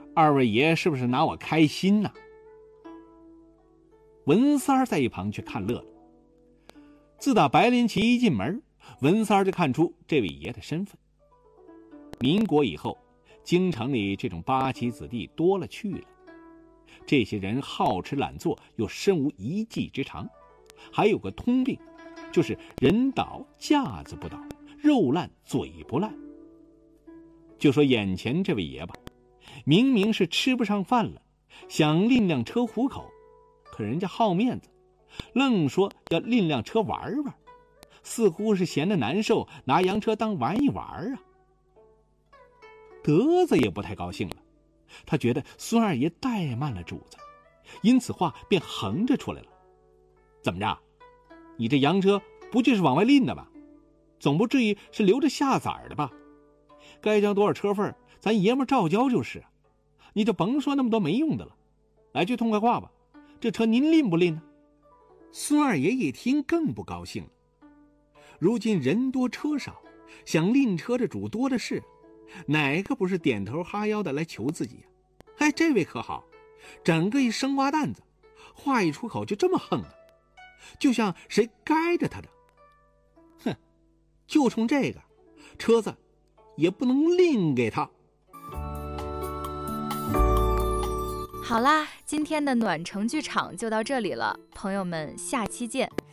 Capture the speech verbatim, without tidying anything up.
二位爷是不是拿我开心呢？文三儿在一旁却看乐了。自打白林奇一进门，文三儿就看出这位爷的身份。民国以后，京城里这种八旗子弟多了去了，这些人好吃懒做，又身无一技之长，还有个通病，就是人倒架子不倒，肉烂嘴不烂。就说眼前这位爷吧，明明是吃不上饭了，想拎辆车糊口，可人家好面子，愣说要拎辆车玩玩，似乎是闲得难受，拿洋车当玩一玩啊。德子也不太高兴了，他觉得孙二爷怠慢了主子，因此话便横着出来了。怎么着，你这洋车不就是往外拎的吧？总不至于是留着下崽的吧？该交多少车费咱爷们照交就是，你就甭说那么多没用的了，来句痛快话吧，这车您拎不拎呢？孙二爷一听更不高兴了，如今人多车少，想拎车的主多的是，哪个不是点头哈腰的来求自己呀、啊？哎，这位可好，整个一生瓜蛋子，话一出口就这么横啊，就像谁该着他的。哼，就冲这个车子也不能另给他。 好啦，今天的暖城剧场就到这里了，朋友们，下期见。